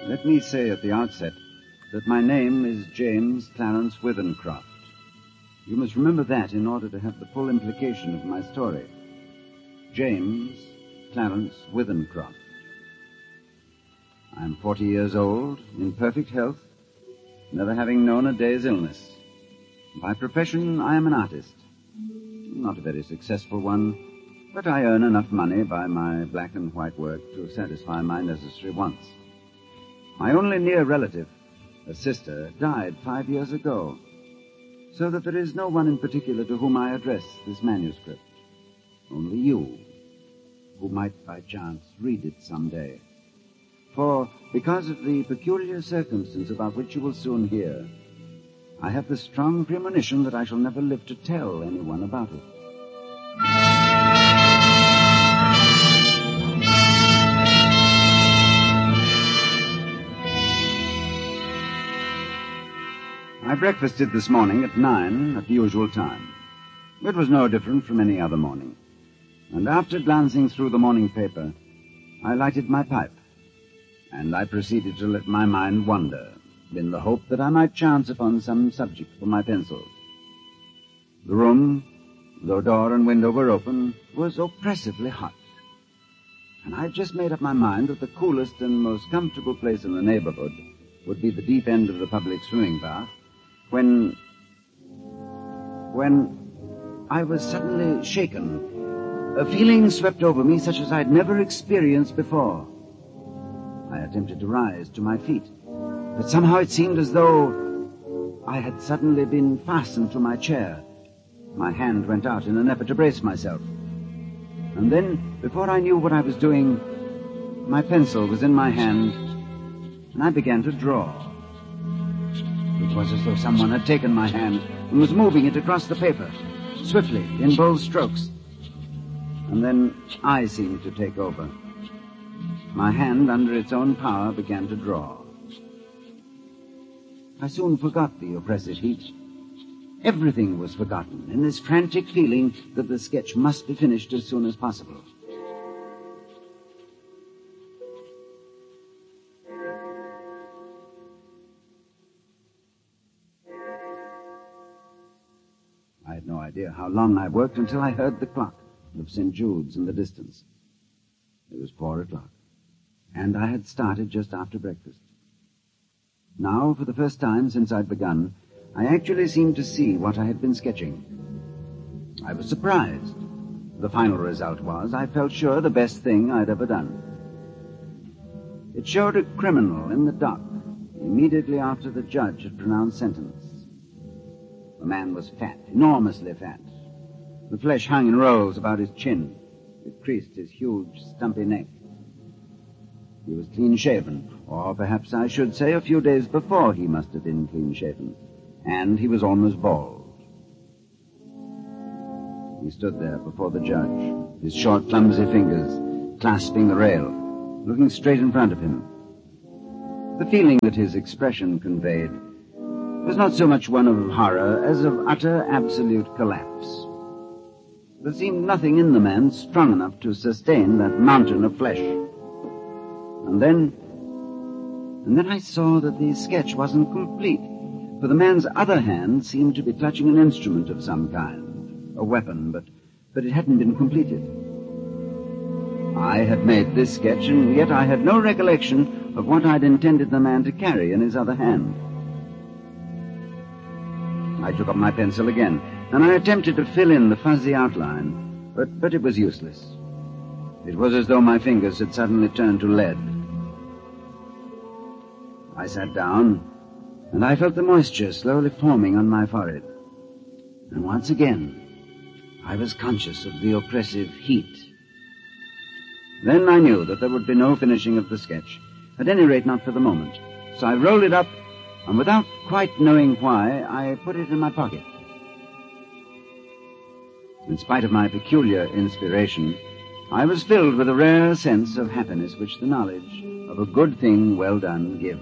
Let me say at the outset that my name is James Clarence Withencroft. You must remember that in order to have the full implication of my story. James Clarence Withencroft. I am 40 years old, in perfect health, never having known a day's illness. By profession, I am an artist. Not a very successful one, but I earn enough money by my black and white work to satisfy my necessary wants. My only near relative, a sister, died 5 years ago, so that there is no one in particular to whom I address this manuscript. Only you, who might by chance read it someday. For, because of the peculiar circumstance about which you will soon hear, I have the strong premonition that I shall never live to tell anyone about it. I breakfasted this morning at 9 at the usual time. It was no different from any other morning. And after glancing through the morning paper, I lighted my pipe, and I proceeded to let my mind wander, in the hope that I might chance upon some subject for my pencil. The room, though door and window were open, was oppressively hot. And I had just made up my mind that the coolest and most comfortable place in the neighborhood would be the deep end of the public swimming bath, when I was suddenly shaken. A feeling swept over me such as I'd never experienced before. I attempted to rise to my feet, but somehow it seemed as though I had suddenly been fastened to my chair. My hand went out in an effort to brace myself. And then, before I knew what I was doing, my pencil was in my hand, and I began to draw. It was as though someone had taken my hand and was moving it across the paper, swiftly, in bold strokes. And then I seemed to take over. My hand, under its own power, began to draw. I soon forgot the oppressive heat. Everything was forgotten in this frantic feeling that the sketch must be finished as soon as possible. I had no idea how long I worked until I heard the clock of St. Jude's in the distance. It was 4 o'clock, and I had started just after breakfast. Now, for the first time since I'd begun, I actually seemed to see what I had been sketching. I was surprised. The final result was, I felt sure, the best thing I'd ever done. It showed a criminal in the dock immediately after the judge had pronounced sentence. The man was fat, enormously fat. The flesh hung in rolls about his chin. It creased his huge, stumpy neck. He was clean-shaven, or perhaps I should say a few days before he must have been clean-shaven, and he was almost bald. He stood there before the judge, his short, clumsy fingers clasping the rail, looking straight in front of him. The feeling that his expression conveyed was not so much one of horror as of utter, absolute collapse. There seemed nothing in the man strong enough to sustain that mountain of flesh. And then I saw that the sketch wasn't complete, for the man's other hand seemed to be clutching an instrument of some kind, a weapon, but it hadn't been completed. I had made this sketch, and yet I had no recollection of what I'd intended the man to carry in his other hand. I took up my pencil again, and I attempted to fill in the fuzzy outline, but it was useless. It was as though my fingers had suddenly turned to lead. I sat down, and I felt the moisture slowly forming on my forehead. And once again, I was conscious of the oppressive heat. Then I knew that there would be no finishing of the sketch, at any rate not for the moment. So I rolled it up, and without quite knowing why, I put it in my pocket. In spite of my peculiar inspiration, I was filled with a rare sense of happiness which the knowledge of a good thing well done gives.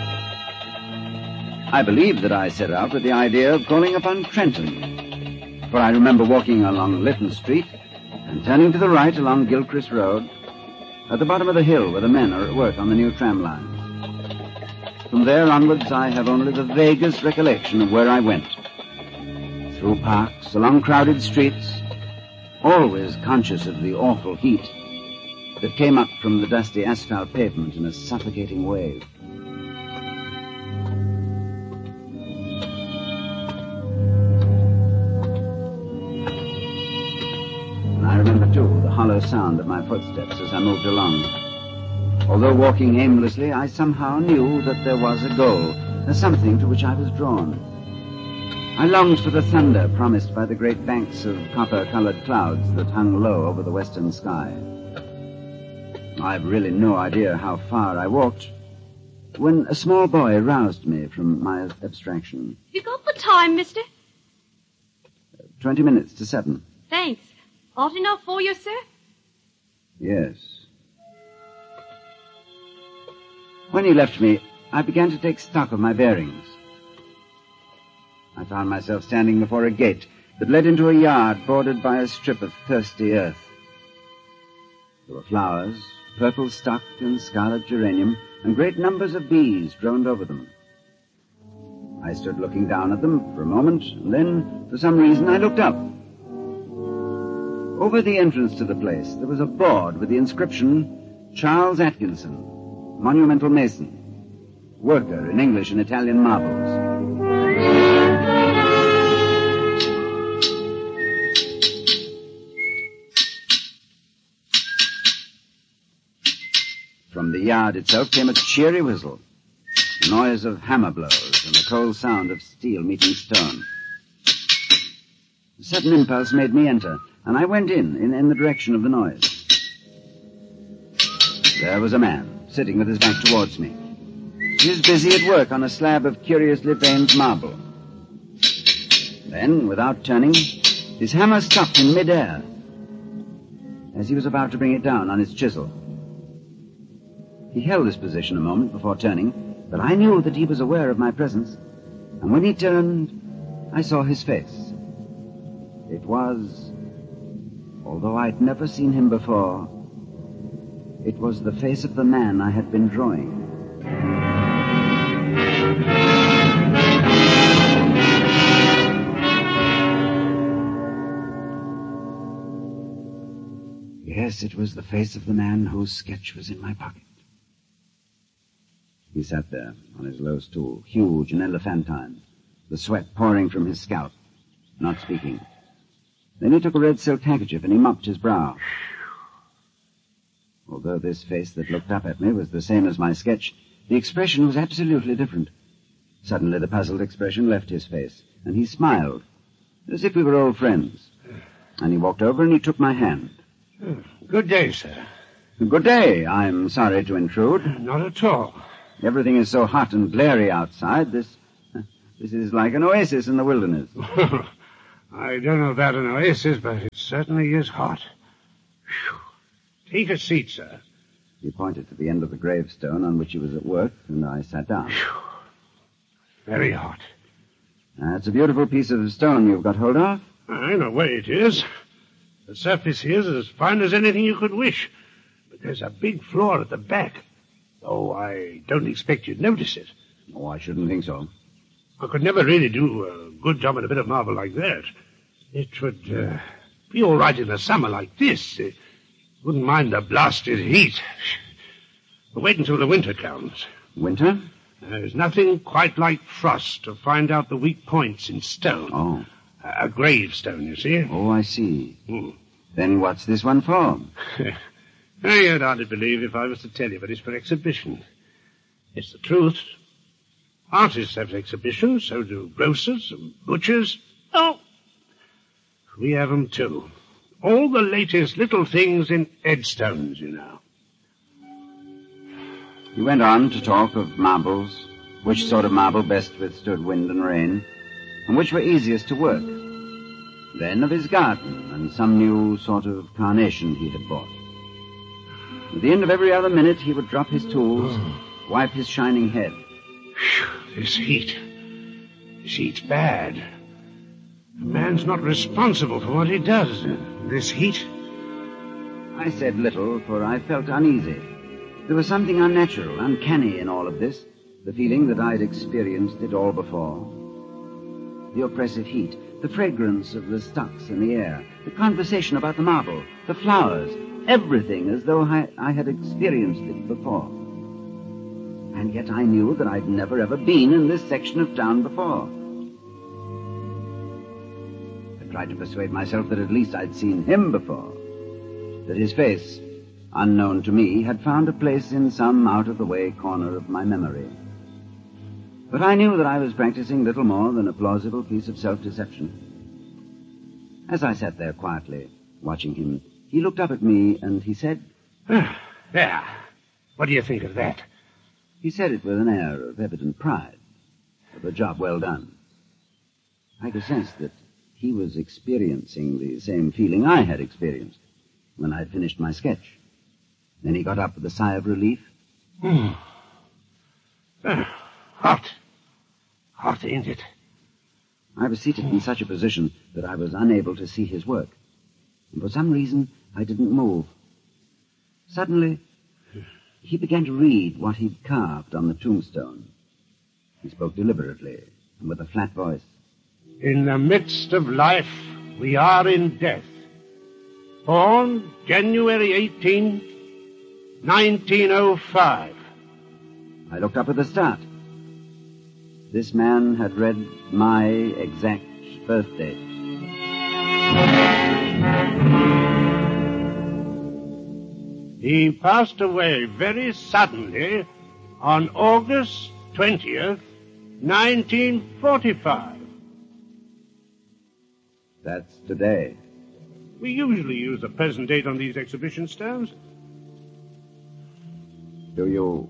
I believe that I set out with the idea of calling upon Trenton. For I remember walking along Lytton Street and turning to the right along Gilchrist Road, at the bottom of the hill where the men are at work on the new tram line. From there onwards, I have only the vaguest recollection of where I went. Through parks, along crowded streets, always conscious of the awful heat that came up from the dusty asphalt pavement in a suffocating wave. And I remember, too, the hollow sound of my footsteps as I moved along. Although walking aimlessly, I somehow knew that there was a goal, a something to which I was drawn. I longed for the thunder promised by the great banks of copper-colored clouds that hung low over the western sky. I've really no idea how far I walked when a small boy roused me from my abstraction. You got the time, mister? 20 minutes to 7. Thanks. Ought enough for you, sir? Yes. When he left me, I began to take stock of my bearings. I found myself standing before a gate that led into a yard bordered by a strip of thirsty earth. There were flowers, purple stock and scarlet geranium, and great numbers of bees droned over them. I stood looking down at them for a moment, and then, for some reason, I looked up. Over the entrance to the place, there was a board with the inscription, Charles Atkinson, Monumental Mason, worker in English and Italian marbles. From the yard itself came a cheery whistle, the noise of hammer blows and the cold sound of steel meeting stone. A sudden impulse made me enter, and I went in the direction of the noise. There was a man, sitting with his back towards me. He was busy at work on a slab of curiously veined marble. Then, without turning, his hammer stopped in midair as he was about to bring it down on his chisel. He held this position a moment before turning, but I knew that he was aware of my presence, and when he turned, I saw his face. It was, although I'd never seen him before, it was the face of the man I had been drawing. Yes, it was the face of the man whose sketch was in my pocket. He sat there on his low stool, huge and elephantine, the sweat pouring from his scalp, not speaking. Then he took a red silk handkerchief and he mopped his brow. Although this face that looked up at me was the same as my sketch, the expression was absolutely different. Suddenly the puzzled expression left his face, and he smiled, as if we were old friends. And he walked over and he took my hand. Good day, sir. Good day. I'm sorry to intrude. Not at all. Everything is so hot and glary outside. This is like an oasis in the wilderness. I don't know about an oasis, but it certainly is hot. Whew. Take a seat, sir. He pointed to the end of the gravestone on which he was at work, and I sat down. Whew. Very hot. It's a beautiful piece of stone you've got hold of. In a way it is. The surface here is as fine as anything you could wish. But there's a big flaw at the back. Oh, I don't expect you'd notice it. Oh, I shouldn't think so. I could never really do a good job at a bit of marble like that. It would be all right in the summer like this. Wouldn't mind the blasted heat. But wait until the winter comes. Winter? There's nothing quite like frost to find out the weak points in stone. Oh. A gravestone, you see. Oh, I see. Then what's this one for? You'd hardly believe if I was to tell you, but it's for exhibition. It's the truth. Artists have exhibitions, so do grocers and butchers. Oh, we have 'em too. All the latest little things in headstones, you know. He went on to talk of marbles, which sort of marble best withstood wind and rain, and which were easiest to work. Then of his garden and some new sort of carnation he had bought. At the end of every other minute, he would drop his tools, wipe his shining head. This heat's bad. A man's not responsible for what he does. This heat. I said little, for I felt uneasy. There was something unnatural, uncanny in all of this, the feeling that I'd experienced it all before. The oppressive heat, the fragrance of the stocks in the air, the conversation about the marble, the flowers, everything as though I had experienced it before. And yet I knew that I'd never ever been in this section of town before. I tried to persuade myself that at least I'd seen him before, that his face, unknown to me, had found a place in some out-of-the-way corner of my memory. But I knew that I was practicing little more than a plausible piece of self-deception. As I sat there quietly, watching him, he looked up at me and he said, There. What do you think of that? He said it with an air of evident pride, of a job well done. I could sense that he was experiencing the same feeling I had experienced when I'd finished my sketch. Then he got up with a sigh of relief. Hot. Hot, ain't it? I was seated in such a position that I was unable to see his work, and for some reason I didn't move. Suddenly, he began to read what he'd carved on the tombstone. He spoke deliberately and with a flat voice. In the midst of life, we are in death. Born January 18, 1905. I looked up at the start. This man had read my exact birth date. He passed away very suddenly on August 20th, 1945. That's today. We usually use the present date on these exhibition stones. Do you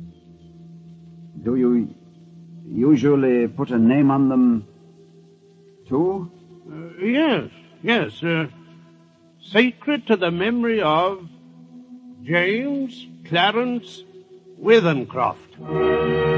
usually put a name on them, too? Yes. Sacred to the memory of James Clarence Withencroft.